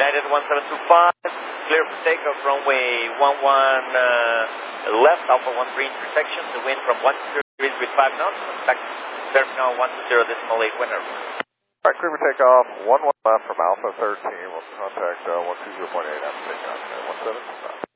United 1725, clear for takeoff, runway 11 left, Alpha 13 intersection, the wind from 120 degrees with 5 knots, contact terminal 120.8 winner. Alright, clear for takeoff, 11 left from Alpha 13, we'll contact 120.8 after takeoff, 1725.